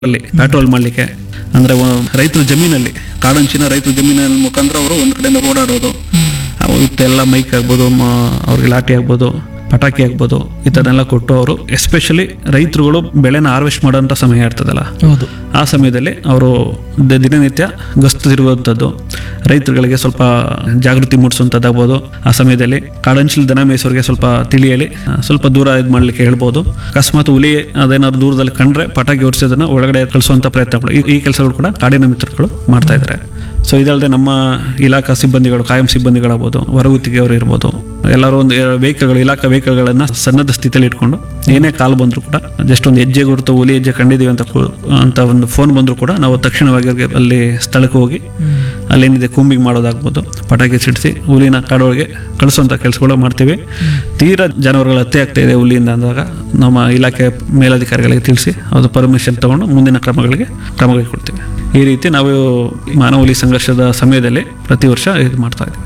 ಅಲ್ಲಿ ಪೆಟ್ರೋಲ್ ಮಾಡಲಿಕ್ಕೆ ಅಂದರೆ ರೈತರ ಜಮೀನಲ್ಲಿ ಕಾಡಂಚಿನ ರೈತರ ಜಮೀನಿನ ಮುಖಾಂತರ ಅವರು ಒಂದು ಕಡೆಯಿಂದ ಓಡಾಡೋದು ಇತ್ತೆಲ್ಲ ಮೈಕ್ ಆಗ್ಬೋದು, ಅವ್ರಿಗೆ ಲಾಠಿ ಆಗ್ಬೋದು, ಪಟಾಕಿ ಆಗ್ಬೋದು, ಇದನ್ನೆಲ್ಲ ಕೊಟ್ಟು ಅವರು ಎಸ್ಪೆಷಲಿ ರೈತರುಗಳು ಬೆಳೆನ ಹಾರ್ವೆಸ್ಟ್ ಮಾಡೋಂಥ ಸಮಯ ಇರ್ತದಲ್ಲ, ಹೌದು, ಆ ಸಮಯದಲ್ಲಿ ಅವರು ದಿನನಿತ್ಯ ಗಸ್ತು ತಿರುಗುವಂಥದ್ದು, ರೈತರುಗಳಿಗೆ ಸ್ವಲ್ಪ ಜಾಗೃತಿ ಮೂಡಿಸುವಂಥದ್ದಾಗ್ಬೋದು. ಆ ಸಮಯದಲ್ಲಿ ಕಾಡಂಚಿನ ದನ ಮೇಯಿಸೋರಿಗೆ ಸ್ವಲ್ಪ ತಿಳಿಯಲಿ, ಸ್ವಲ್ಪ ದೂರ ಇದು ಮಾಡಲಿಕ್ಕೆ ಹೇಳ್ಬೋದು. ಅಕಸ್ಮಾತ್ ಹುಲಿ ಅದೇನಾದ್ರು ದೂರದಲ್ಲಿ ಕಂಡ್ರೆ ಪಟಾಕಿ ಹೊರಿಸೋದನ್ನ ಒಳಗಡೆ ಕಳಿಸುವಂಥ ಪ್ರಯತ್ನಗಳು, ಈ ಕೆಲಸಗಳು ಕೂಡ ಕಾಡಿನ ಮಿತ್ರಗಳು ಮಾಡ್ತಾ ಇದ್ದಾರೆ. ಸೊ ಇದಲ್ಲದೆ ನಮ್ಮ ಇಲಾಖಾ ಸಿಬ್ಬಂದಿಗಳು, ಕಾಯಂ ಸಿಬ್ಬಂದಿಗಳಾಗ್ಬೋದು, ಹೊರಗುತ್ತಿಗೆಯವರು ಇರ್ಬೋದು, ಎಲ್ಲರೂ ಒಂದು ವೆಹಿಕಲ್ಗಳು, ಇಲಾಖಾ ವೆಹಿಕಲ್ಗಳನ್ನ ಸನ್ನದ್ಧ ಸ್ಥಿತಿಯಲ್ಲಿ ಇಟ್ಕೊಂಡು ಏನೇ ಕಾಲ್ ಬಂದರೂ ಕೂಡ ಜಸ್ಟ್ ಒಂದು ಹೆಜ್ಜೆ ಗುರುತು ಹುಲಿ ಹೆಜ್ಜೆ ಕಂಡಿದ್ದೀವಿ ಅಂತ ಒಂದು ಫೋನ್ ಬಂದರೂ ಕೂಡ ನಾವು ತಕ್ಷಣವಾಗಿ ಅಲ್ಲಿ ಸ್ಥಳಕ್ಕೆ ಹೋಗಿ ಅಲ್ಲೇನಿದೆ ಕೂಂಬಿಂಗ್ ಮಾಡೋದಾಗ್ಬೋದು, ಪಟಾಕಿ ಸಿಡಿಸಿ ಹುಲಿನ ಕಾಡೊಳಗೆ ಕಳಿಸುವಂಥ ಕೆಲಸಗಳು ಮಾಡ್ತೀವಿ. ತೀರಾ ಜಾನುವಾರುಗಳ ಹತ್ಯೆ ಆಗ್ತಾ ಇದೆ ಹುಲಿಯಿಂದ ಅಂದಾಗ ನಮ್ಮ ಇಲಾಖೆ ಮೇಲಧಿಕಾರಿಗಳಿಗೆ ತಿಳಿಸಿ ಅದು ಪರ್ಮಿಷನ್ ತಗೊಂಡು ಮುಂದಿನ ಕ್ರಮಗಳಿಗೆ ಕೊಡ್ತೀವಿ. ಈ ರೀತಿ ನಾವು ಮಾನವ ಹುಲಿ ಸಂಘರ್ಷದ ಸಮಯದಲ್ಲಿ ಪ್ರತಿ ವರ್ಷ ಇದು ಮಾಡ್ತಾ ಇದ್ದೀವಿ.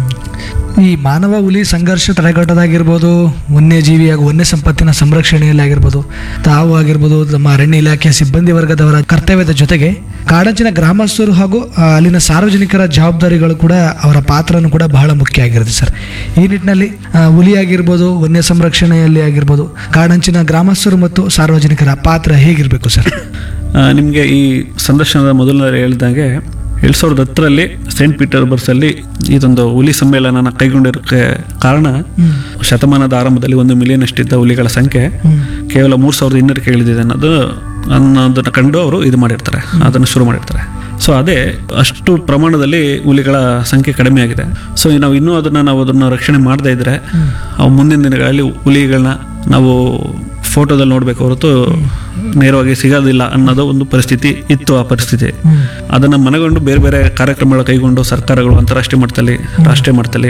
ಈ ಮಾನವ ಹುಲಿ ಸಂಘರ್ಷ ತಡೆಗಟ್ಟೋದಾಗಿರ್ಬೋದು, ವನ್ಯಜೀವಿ ಹಾಗೂ ವನ್ಯ ಸಂಪತ್ತಿನ ಸಂರಕ್ಷಣೆಯಲ್ಲಿ ಆಗಿರ್ಬೋದು, ತಾವು ಆಗಿರ್ಬೋದು, ನಮ್ಮ ಅರಣ್ಯ ಇಲಾಖೆಯ ಸಿಬ್ಬಂದಿ ವರ್ಗದವರ ಕರ್ತವ್ಯದ ಜೊತೆಗೆ ಕಾಡಂಚಿನ ಗ್ರಾಮಸ್ಥರು ಹಾಗೂ ಅಲ್ಲಿನ ಸಾರ್ವಜನಿಕರ ಜವಾಬ್ದಾರಿಗಳು ಕೂಡ, ಅವರ ಪಾತ್ರನೂ ಕೂಡ ಬಹಳ ಮುಖ್ಯ ಆಗಿರುತ್ತೆ ಸರ್. ಈ ನಿಟ್ಟಿನಲ್ಲಿ ಹುಲಿ ಆಗಿರ್ಬೋದು, ವನ್ಯ ಸಂರಕ್ಷಣೆಯಲ್ಲಿ ಆಗಿರ್ಬೋದು, ಕಾಡಂಚಿನ ಗ್ರಾಮಸ್ಥರು ಮತ್ತು ಸಾರ್ವಜನಿಕರ ಪಾತ್ರ ಹೇಗಿರಬೇಕು ಸರ್? ನಿಮಗೆ ಈ ಸಂದರ್ಶನದ ಮೊದಲನೇ ಹೇಳಿದಾಗೆ 2010ರಲ್ಲಿ ಸೇಂಟ್ ಪೀಟರ್ಬರ್ಗ್ಸಲ್ಲಿ ಇದೊಂದು ಹುಲಿ ಸಮ್ಮೇಳನ ಕೈಗೊಂಡಿರೋಕ್ಕೆ ಕಾರಣ, ಶತಮಾನದ ಆರಂಭದಲ್ಲಿ 1 ಮಿಲಿಯನ್ ಅಷ್ಟಿದ್ದ ಹುಲಿಗಳ ಸಂಖ್ಯೆ ಕೇವಲ 3200ಕ್ಕೆ ಇಳಿದಿದೆ ಅನ್ನೋದನ್ನ ಕಂಡು ಅವರು ಇದು ಮಾಡಿರ್ತಾರೆ, ಅದನ್ನು ಶುರು ಮಾಡಿರ್ತಾರೆ. ಸೊ ಅದೇ ಅಷ್ಟು ಪ್ರಮಾಣದಲ್ಲಿ ಹುಲಿಗಳ ಸಂಖ್ಯೆ ಕಡಿಮೆ ಆಗಿದೆ. ಸೊ ನಾವು ಇನ್ನೂ ಅದನ್ನು ರಕ್ಷಣೆ ಮಾಡದೇ ಇದ್ರೆ ಮುಂದಿನ ದಿನಗಳಲ್ಲಿ ಹುಲಿಗಳನ್ನ ನಾವು ಫೋಟೋದಲ್ಲಿ ನೋಡ್ಬೇಕು ಹೊರತು ನೇರವಾಗಿ ಸಿಗೋದಿಲ್ಲ ಅನ್ನೋದು ಒಂದು ಪರಿಸ್ಥಿತಿ ಇತ್ತು. ಆ ಪರಿಸ್ಥಿತಿ ಅದನ್ನ ಮನಗೊಂಡು ಬೇರೆ ಬೇರೆ ಕಾರ್ಯಕ್ರಮಗಳು ಕೈಗೊಂಡು ಸರ್ಕಾರಗಳು ಅಂತಾರಾಷ್ಟ್ರೀಯ ಮಟ್ಟದಲ್ಲಿ, ರಾಷ್ಟ್ರೀಯ ಮಟ್ಟದಲ್ಲಿ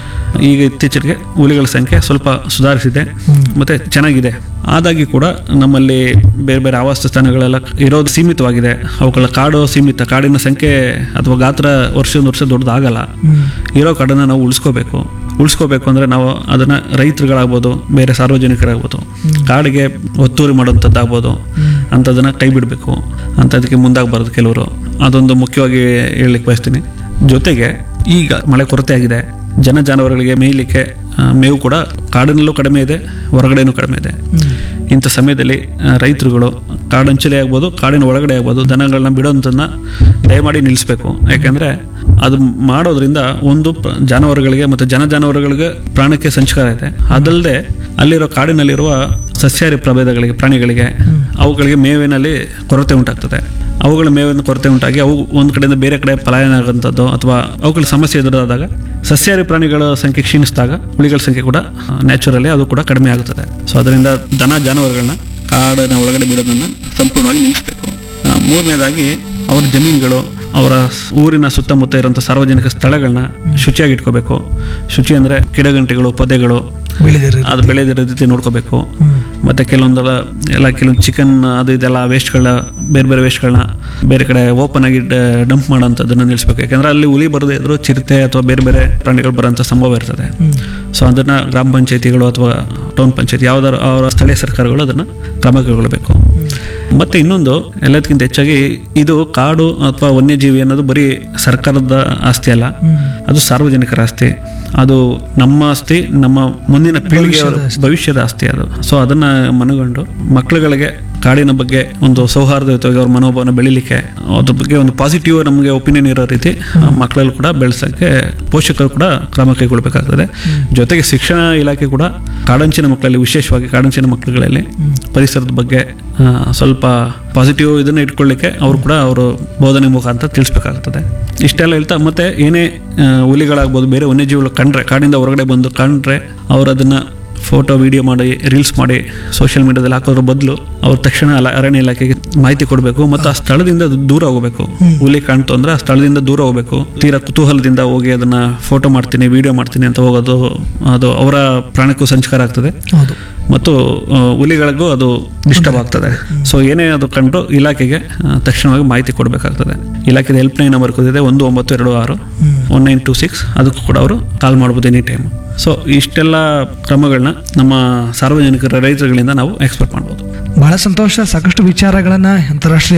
ಈಗ ಇತ್ತೀಚೆಗೆ ಹುಲಿಗಳ ಸಂಖ್ಯೆ ಸ್ವಲ್ಪ ಸುಧಾರಿಸಿದೆ ಮತ್ತೆ ಚೆನ್ನಾಗಿದೆ. ಆದಾಗಿ ಕೂಡ ನಮ್ಮಲ್ಲಿ ಬೇರೆ ಬೇರೆ ಆವಾಸ ಸ್ಥಾನಗಳೆಲ್ಲ ಇರೋದು ಸೀಮಿತವಾಗಿದೆ. ಅವುಗಳ ಕಾಡು ಸೀಮಿತ, ಕಾಡಿನ ಸಂಖ್ಯೆ ಅಥವಾ ಗಾತ್ರ ವರ್ಷ ದೊಡ್ಡದಾಗಲ್ಲ. ಇರೋ ಕಾಡನ್ನ ನಾವು ಉಳಿಸ್ಕೋಬೇಕು ಅಂದ್ರೆ ನಾವು ಅದನ್ನ ರೈತರುಗಳಾಗ್ಬೋದು, ಬೇರೆ ಸಾರ್ವಜನಿಕರಾಗ್ಬೋದು, ಕಾಡಿಗೆ ಒತ್ತುವರಿ ಮಾಡುವಂಥದ್ದಾಗ್ಬೋದು ಅಂಥದನ್ನ ಕೈ ಬಿಡಬೇಕು, ಅಂಥದಕ್ಕೆ ಮುಂದಾಗಬಾರ್ದು ಕೆಲವರು. ಅದೊಂದು ಮುಖ್ಯವಾಗಿ ಹೇಳಲಿಕ್ಕೆ ಬಯಸ್ತೀನಿ. ಜೊತೆಗೆ ಈಗ ಮಳೆ ಕೊರತೆ ಆಗಿದೆ, ಜಾನುವಾರುಗಳಿಗೆ ಮೇಯಲಿಕ್ಕೆ ಮೇವು ಕೂಡ ಕಾಡಿನಲ್ಲೂ ಕಡಿಮೆ ಇದೆ, ಹೊರಗಡೆನೂ ಕಡಿಮೆ ಇದೆ. ಇಂಥ ಸಮಯದಲ್ಲಿ ರೈತರುಗಳು ಕಾಡಂಚಲೆ ಆಗ್ಬೋದು, ಕಾಡಿನ ಒಳಗಡೆ ಆಗ್ಬೋದು, ದನಗಳನ್ನ ಬಿಡೋಂಥದ್ದನ್ನ ದಯಮಾಡಿ ನಿಲ್ಲಿಸಬೇಕು. ಯಾಕೆಂದರೆ ಅದು ಮಾಡೋದ್ರಿಂದ ಒಂದು ಜಾನುವಾರುಗಳಿಗೆ ಮತ್ತು ಜಾನುವಾರುಗಳಿಗೆ ಪ್ರಾಣಕ್ಕೆ ಸಂಚಕಾರ ಇದೆ. ಅದಲ್ಲದೆ ಅಲ್ಲಿರೋ ಕಾಡಿನಲ್ಲಿರುವ ಸಸ್ಯಾಹಾರಿ ಪ್ರಭೇದಗಳಿಗೆ, ಪ್ರಾಣಿಗಳಿಗೆ, ಅವುಗಳಿಗೆ ಮೇವಿನಲ್ಲಿ ಕೊರತೆ ಉಂಟಾಗ್ತದೆ. ಅವುಗಳ ಮೇವಿನ ಕೊರತೆ ಉಂಟಾಗಿ ಅವು ಒಂದು ಕಡೆಯಿಂದ ಬೇರೆ ಕಡೆ ಪಲಾಯನ ಆಗುವಂಥದ್ದು ಅಥವಾ ಅವುಗಳ ಸಮಸ್ಯೆ ಎದುರಾದಾಗ ಸಸ್ಯಾಹಾರಿ ಪ್ರಾಣಿಗಳ ಸಂಖ್ಯೆ ಕ್ಷೀಣಿಸಿದಾಗ ಹುಲಿಗಳ ಸಂಖ್ಯೆ ಕೂಡ ನ್ಯಾಚುರಲಿ ಅದು ಕೂಡ ಕಡಿಮೆ ಆಗುತ್ತದೆ. ಸೊ ಅದರಿಂದ ಜಾನುವಾರುಗಳನ್ನ ಕಾಡಿನ ಒಳಗಡೆ ಬಿಡೋದನ್ನು ಸಂಪೂರ್ಣವಾಗಿ ನಿಲ್ಲಿಸಬೇಕು. ಮೂರನೇದಾಗಿ ಅವರ ಜಮೀನುಗಳು, ಅವರ ಊರಿನ ಸುತ್ತಮುತ್ತ ಇರುವಂಥ ಸಾರ್ವಜನಿಕ ಸ್ಥಳಗಳನ್ನ ಶುಚಿಯಾಗಿ ಇಟ್ಕೋಬೇಕು. ಶುಚಿ ಅಂದರೆ ಗಿಡಗಂಟೆಗಳು, ಪೊದೆಗಳು ಅದು ಬೆಳೆದಿರೋ ರೀತಿ ನೋಡ್ಕೋಬೇಕು. ಮತ್ತೆ ಕೆಲವೊಂದು ಚಿಕನ್ ಅದು ಇದೆಲ್ಲ ವೇಸ್ಟ್ಗಳನ್ನ, ಬೇರೆ ಬೇರೆ ವೇಸ್ಟ್ಗಳನ್ನ ಬೇರೆ ಕಡೆ ಓಪನ್ ಆಗಿ ಡಂಪ್ ಮಾಡೋಂಥದ್ದನ್ನು ನಿಲ್ಲಿಸ್ಬೇಕು. ಯಾಕಂದ್ರೆ ಅಲ್ಲಿ ಹುಲಿ ಬರದೇ ಇದ್ರು ಚಿರತೆ ಅಥವಾ ಬೇರೆ ಬೇರೆ ಪ್ರಾಣಿಗಳು ಬರೋಂಥ ಸಂಭವ ಇರ್ತದೆ. ಸೊ ಅದನ್ನ ಗ್ರಾಮ ಪಂಚಾಯತಿಗಳು ಅಥವಾ ಟೌನ್ ಪಂಚಾಯತಿ ಯಾವ್ದಾರು ಅವರ ಸ್ಥಳೀಯ ಸರ್ಕಾರಗಳು ಅದನ್ನ ಕ್ರಮ ಕೈಗೊಳ್ಳಬೇಕು. ಮತ್ತೆ ಇನ್ನೊಂದು, ಎಲ್ಲದಕ್ಕಿಂತ ಹೆಚ್ಚಾಗಿ ಇದು ಕಾಡು ಅಥವಾ ವನ್ಯಜೀವಿ ಅನ್ನೋದು ಬರೀ ಸರ್ಕಾರದ ಆಸ್ತಿ ಅಲ್ಲ, ಅದು ಸಾರ್ವಜನಿಕರ ಆಸ್ತಿ, ಅದು ನಮ್ಮ ಆಸ್ತಿ, ನಮ್ಮ ಮುಂದಿನ ಪೀಳಿಗೆಯ ಭವಿಷ್ಯದ ಆಸ್ತಿ ಅದು. ಸೊ ಅದನ್ನ ಮನಗೊಂಡು ಮಕ್ಕಳುಗಳಿಗೆ ಕಾಡಿನ ಬಗ್ಗೆ ಒಂದು ಸೌಹಾರ್ದಯುತವಾಗಿ ಅವ್ರ ಮನೋಭಾವನ ಬೆಳಿಲಿಕ್ಕೆ, ಅದ್ರ ಬಗ್ಗೆ ಒಂದು ಪಾಸಿಟಿವ್ ನಮಗೆ ಒಪಿನಿಯನ್ ಇರೋ ರೀತಿ ಮಕ್ಕಳಲ್ಲಿ ಕೂಡ ಬೆಳೆಸೋಕ್ಕೆ ಪೋಷಕರು ಕೂಡ ಕ್ರಮ ಕೈಗೊಳ್ಳಬೇಕಾಗ್ತದೆ. ಜೊತೆಗೆ ಶಿಕ್ಷಣ ಇಲಾಖೆ ಕೂಡ ಕಾಡಂಚಿನ ಮಕ್ಕಳಲ್ಲಿ, ವಿಶೇಷವಾಗಿ ಕಾಡಂಚಿನ ಮಕ್ಕಳುಗಳಲ್ಲಿ ಪರಿಸರದ ಬಗ್ಗೆ ಸ್ವಲ್ಪ ಪಾಸಿಟಿವ್ ಇದನ್ನ ಇಟ್ಕೊಳ್ಳಿಕ್ಕೆ ಅವರು ಕೂಡ ಅವರು ಬೋಧನೆ ಮುಖಾಂತರ ತಿಳಿಸ್ಬೇಕಾಗ್ತದೆ. ಇಷ್ಟೆಲ್ಲ ಹೇಳ್ತಾ ಮತ್ತೆ ಏನೇ ಹುಲಿಗಳಾಗ್ಬೋದು, ಬೇರೆ ವನ್ಯಜೀವಿಗಳು ಕಂಡ್ರೆ, ಕಾಡಿಂದ ಹೊರಗಡೆ ಬಂದು ಕಂಡ್ರೆ ಅವರು ಅದನ್ನ ಫೋಟೋ, ವಿಡಿಯೋ ಮಾಡಿ, ರೀಲ್ಸ್ ಮಾಡಿ ಸೋಷಿಯಲ್ ಮೀಡಿಯಾದಲ್ಲಿ ಹಾಕೋದ್ರ ಬದಲು ಅವ್ರ ತಕ್ಷಣ ಅರಣ್ಯ ಇಲಾಖೆಗೆ ಮಾಹಿತಿ ಕೊಡಬೇಕು ಮತ್ತು ಆ ಸ್ಥಳದಿಂದ ದೂರ ಹೋಗಬೇಕು. ಹುಲಿ ಕಾಣ್ತು ಅಂದ್ರೆ ಆ ಸ್ಥಳದಿಂದ ದೂರ ಹೋಗಬೇಕು. ತೀರಾ ಕುತೂಹಲದಿಂದ ಹೋಗಿ ಅದನ್ನ ಫೋಟೋ ಮಾಡ್ತೀನಿ, ವಿಡಿಯೋ ಮಾಡ್ತೀನಿ ಅಂತ ಹೋಗೋದು ಅದು ಅವರ ಪ್ರಾಣಕ್ಕೂ ಸಂಚಕಾರ ಆಗ್ತದೆ ಮತ್ತು ಹುಲಿಗಳಿಗೂ ಅದು ಡಿಸ್ಟರ್ಬ್ ಆಗ್ತದೆ. ಸೊ ಏನೇ ಅದು ಕಂಡು ಇಲಾಖೆಗೆ ತಕ್ಷಣವಾಗಿ ಮಾಹಿತಿ ಕೊಡಬೇಕಾಗ್ತದೆ. ಇಲಾಖೆದ ಹೆಲ್ಪ್ಲೈನ್ ನಂಬರ್ ಕೊಟ್ಟಿದೆ 1926 1926, ಅದಕ್ಕೂ ಕೂಡ ಅವರು ಕಾಲ್ ಮಾಡ್ಬೋದು ಎನಿ ಟೈಮ್. ಸೊ ಇಷ್ಟೆಲ್ಲ ಕ್ರಮಗಳನ್ನ ನಮ್ಮ ಸಾರ್ವಜನಿಕರ ರೈತರುಗಳಿಂದ ನಾವು ಎಕ್ಸ್ಪೆಕ್ಟ್ ಮಾಡ್ಬೋದು. ಬಹಳ ಸಂತೋಷ. ಸಾಕಷ್ಟು ವಿಚಾರಗಳನ್ನ ಅಂತಾರಾಷ್ಟ್ರೀಯ